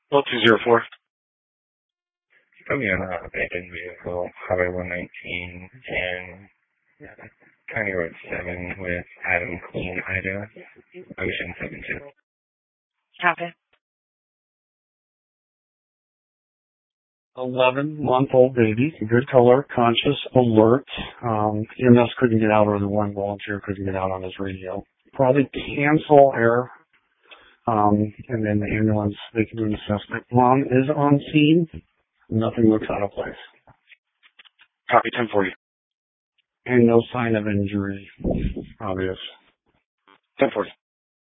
Well, 204. Put me on a abandoned vehicle, Highway 119, and County Road 7 with Adam Clean, Ida, Ocean 72. Copy. 11-month-old baby, good color, conscious, alert. EMS couldn't get out, or the one volunteer couldn't get out on his radio. Probably cancel air, and then the ambulance, they can do an assessment. Mom is on scene. Nothing looks out of place. Copy 1040. And no sign of injury, obvious. 1040.